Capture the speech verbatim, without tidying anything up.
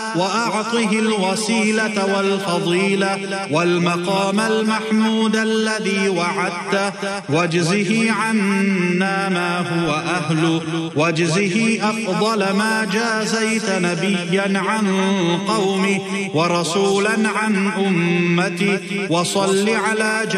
وأعطه الوسيلة والفضيلة والمقام المحمود الذي وعدته، واجزه عنا ما هو أهله، واجزه أفضل ما جازيت نبيا عن قومه ورسولا عن أمته، وصل على